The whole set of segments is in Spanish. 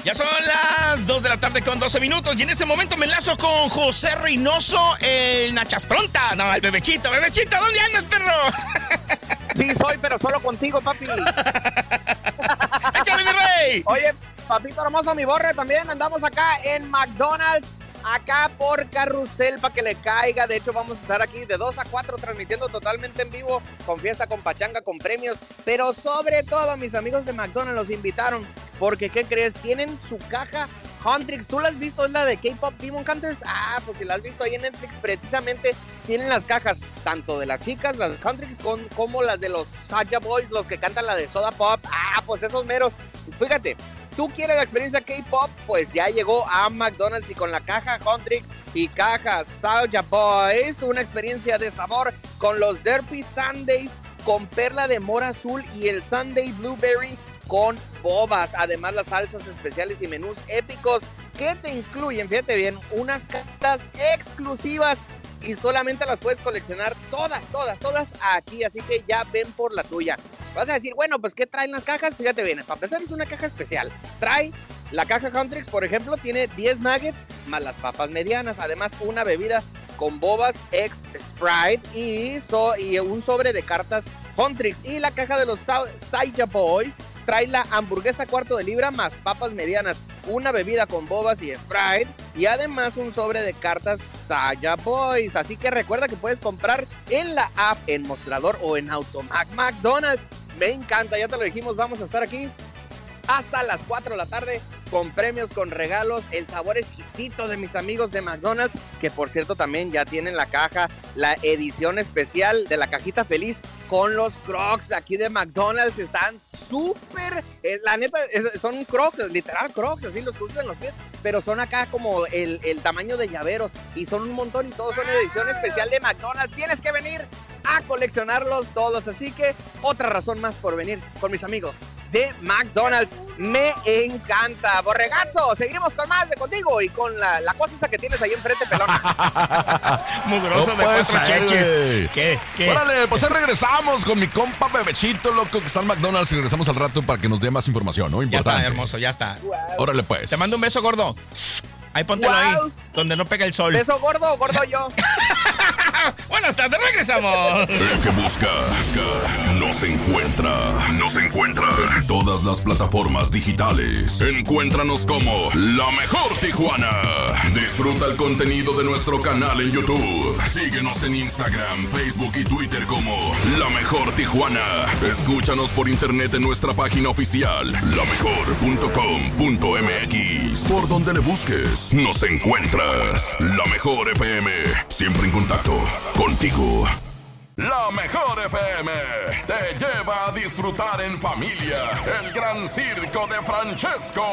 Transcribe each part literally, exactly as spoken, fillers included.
Ya son las dos de la tarde con doce minutos y en este momento me enlazo con José Reynoso, el Nachas Pronta. No, el bebechito, bebechito, ¿dónde andas, perro? Sí, soy, pero solo contigo, papi. ¡Échale, mi rey! Oye, papito hermoso, mi borre, también andamos acá en McDonald's, acá por Carrusel, para que le caiga. De hecho, vamos a estar aquí de dos a cuatro transmitiendo totalmente en vivo, con fiesta, con pachanga, con premios. Pero sobre todo, mis amigos de McDonald's los invitaron, porque, ¿qué crees? Tienen su caja Huntrix. ¿Tú la has visto? ¿Es la de K-Pop Demon Hunters? Ah, pues si la has visto ahí en Netflix, precisamente tienen las cajas, tanto de las chicas, las de Huntrix, con, como las de los Saja Boys, los que cantan la de Soda Pop. Ah, pues esos meros. Fíjate, ¿tú quieres la experiencia K-Pop? Pues ya llegó a McDonald's y con la caja Huntrix y caja Soulja Boys, una experiencia de sabor con los Derpy Sundays con perla de mora azul y el Sunday Blueberry con bobas. Además, las salsas especiales y menús épicos que te incluyen, fíjate bien, unas cartas exclusivas y solamente las puedes coleccionar todas, todas, todas aquí. Así que ya ven por la tuya. Vas a decir, bueno, pues ¿qué traen las cajas? Fíjate bien, para empezar es una caja especial. Trae la caja Huntrix, por ejemplo, tiene diez nuggets más las papas medianas. Además, una bebida con bobas ex Sprite y, so, y un sobre de cartas Huntrix. Y la caja de los Saja Boys trae la hamburguesa cuarto de libra más papas medianas, una bebida con bobas y Sprite y además un sobre de cartas Saja Boys. Así que recuerda que puedes comprar en la app, en mostrador o en Automac. McDonald's, me encanta, ya te lo dijimos, vamos a estar aquí hasta las cuatro de la tarde con premios, con regalos, el sabor exquisito de mis amigos de McDonald's, que por cierto también ya tienen la caja, la edición especial de la cajita feliz con los Crocs aquí de McDonald's. Están súper, eh, la neta, es, son Crocs, literal Crocs, así los usan en los pies, pero son acá como el, el tamaño de llaveros y son un montón y todos son edición especial de McDonald's. Tienes que venir a coleccionarlos todos, así que otra razón más por venir con mis amigos de McDonald's. Me encanta. Borregazo, seguimos con más de contigo y con la, la cosa esa que tienes ahí enfrente, pelona. Mugroso no de cuatro ser, cheches. ¿Qué? ¿Qué? Órale, pues ahí regresamos con mi compa Bebechito, loco, que está en McDonald's, y regresamos al rato para que nos dé más información, ¿no? Importante. Ya está, hermoso, ya está. Wow. Órale, pues. Te mando un beso, gordo. Ahí póntelo wow. ahí, donde no pega el sol. ¿Beso gordo o gordo yo? Buenas tardes, regresamos. El que busca, busca, nos encuentra. Nos encuentra en todas las plataformas digitales. Encuéntranos como La Mejor Tijuana. Disfruta el contenido de nuestro canal en YouTube. Síguenos en Instagram, Facebook y Twitter como La Mejor Tijuana. Escúchanos por internet en nuestra página oficial, la mejor punto com punto m x. Por donde le busques, nos encuentras. La Mejor F M, siempre en contacto contigo. La Mejor F M te lleva a disfrutar en familia el Gran Circo de Francesco,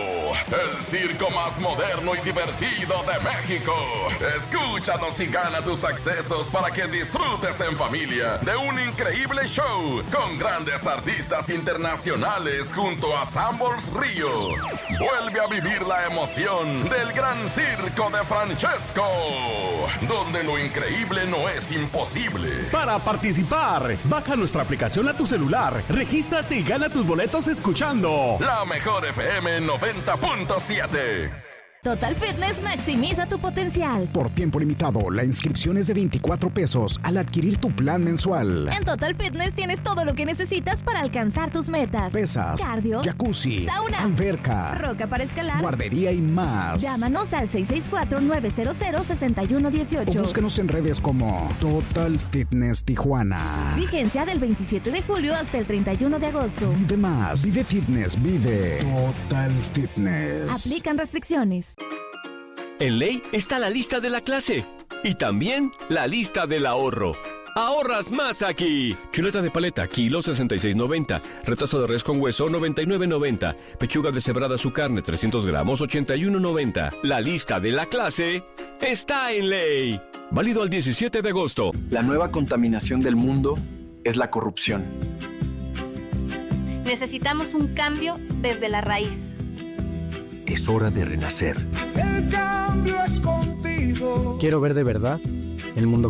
el circo más moderno y divertido de México. Escúchanos y gana tus accesos para que disfrutes en familia de un increíble show con grandes artistas internacionales junto a Sanborns Río. Vuelve a vivir la emoción del Gran Circo de Francesco, donde lo increíble no es imposible. Para participar, baja nuestra aplicación a tu celular, regístrate y gana tus boletos escuchando La Mejor F M noventa punto siete. Total Fitness maximiza tu potencial. Por tiempo limitado, la inscripción es de veinticuatro pesos al adquirir tu plan mensual. En Total Fitness tienes todo lo que necesitas para alcanzar tus metas. Pesas, cardio, jacuzzi, sauna, alberca, roca para escalar, guardería y más. Llámanos al seis seis cuatro, nueve cero cero, seis uno uno ocho. O búscanos en redes como Total Fitness Tijuana. Vigencia del veintisiete de julio hasta el treinta y uno de agosto. Vive más, vive fitness, vive Total Fitness. Aplican restricciones. En Ley está la lista de la clase y también la lista del ahorro. Ahorras más aquí. Chuleta de paleta, kilo sesenta y seis noventa. Retazo de res con hueso, noventa y nueve noventa. Pechuga deshebrada su carne, trescientos gramos, ochenta y uno noventa. La lista de la clase está en Ley. Válido al diecisiete de agosto. La nueva contaminación del mundo es la corrupción. Necesitamos un cambio desde la raíz. Es hora de renacer. El cambio es contigo. Quiero ver de verdad el mundo